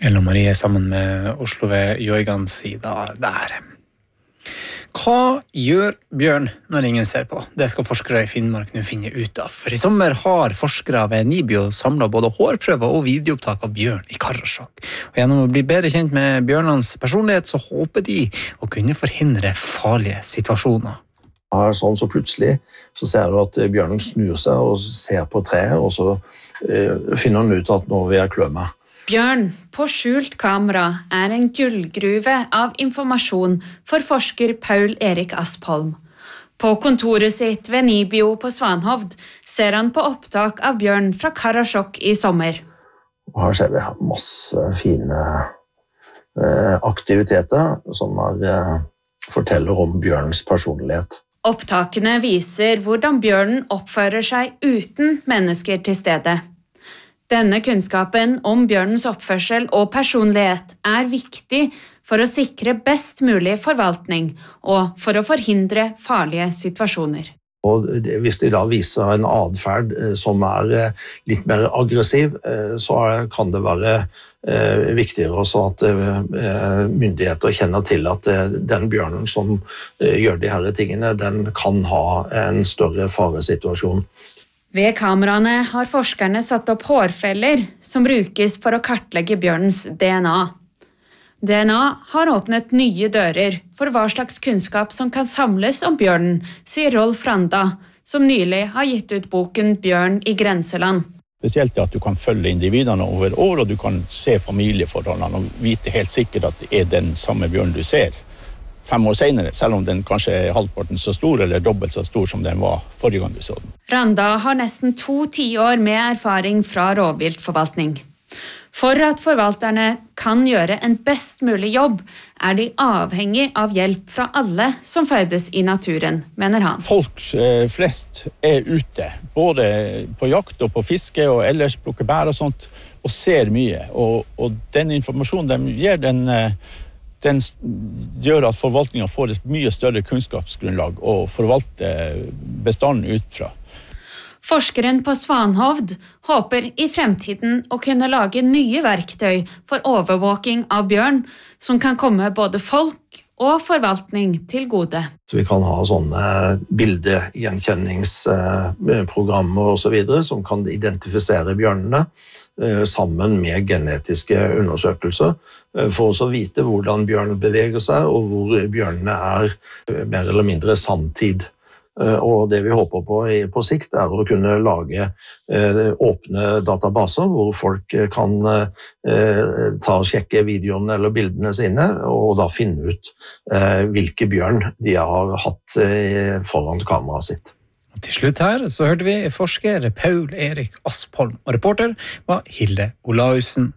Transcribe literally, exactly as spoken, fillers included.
Ellen Marie sammen med Oslo ved Joigan sida der. Hva gjør bjørn når ingen ser på? Det skal forskere i Finnmark nå finne ut av. For i sommer har forskere ved Nibio samlet både hårprøver og videoopptak av bjørn i Karasjok. Og gjennom å bli bedre kjent med bjørnens personlighet, så håper de å kunne forhindre farlige situasjoner. Her, sånn så plutselig så ser du at bjørnen snur seg og ser på treet, og så eh, finner han ut at nå vil jeg klø meg. Bjørn på skjult kamera er en gullgruve av informasjon for forsker Paul Erik Aspholm. På kontoret sitt ved Nibio på Svanhovd ser han på opptak av bjørn fra Karasjok i sommer. Og her ser vi masse fine eh, aktiviteter som er, eh, forteller om bjørnens personlighet. Opptakene viser hvordan bjørnen oppfører seg uten mennesker til stede. Denne kunnskapen om bjørnens oppførsel og personlighet er viktig for å sikre best mulig forvaltning og for å forhindre farlige situasjoner. Og hvis de da viser en adferd som er litt mer aggressiv, så kan det være viktigere også at myndigheter kjenner til at den bjørnen som gjør de her tingene, den kan ha en større faresituasjon. Ved kameraene har forskerne satt opp hårfeller som brukes for å kartlegge bjørnens D N A. D N A har åpnet nye dører for hva slags kunnskap som kan samles om bjørnen, sier Rolf Randa, som nylig har gitt ut boken Bjørn i grenseland. Spesielt at du kan følge individene over år, og du kan se familieforholdene og vite helt sikkert at det er den samme bjørn du ser fem år senere, selv om den kanskje er halvparten så stor eller dobbelt så stor som den var forrige gang du så den. Randa har nesten to tiår med erfaring fra rovviltforvaltning. For at forvalterne kan gjøre en best mulig jobb, er de avhengig av hjelp fra alle som ferdes i naturen, mener han. Folk flest er ute, både på jakt og på fiske og ellers plukker bær og sånt, og ser mye. Og, og den informasjonen de gir, den, den gjør at forvaltningen får et mye større kunnskapsgrunnlag å forvalte bestanden ut fra. Forskeren på Svanhovd håper i fremtiden å kunne lage nye verktøy for overvåking av bjørn, som kan komme både folk og forvaltning til gode. Så vi kan ha sånne bildegjenkjenningsprogrammer og så videre, som kan identifisere bjørnene sammen med genetiske undersøkelser, for å vite hvordan bjørnen beveger seg, og hvor bjørnene er mer eller mindre samtid. Og det vi håper på på sikt er å kunne lage åpne databaser hvor folk kan ta og sjekke videoene eller bildene sine, og da finne ut hvilke bjørn de har hatt foran kameraet sitt. Til slutt her så hørte vi forsker Paul Erik Aspholm, og reporter var Hilde Olaussen.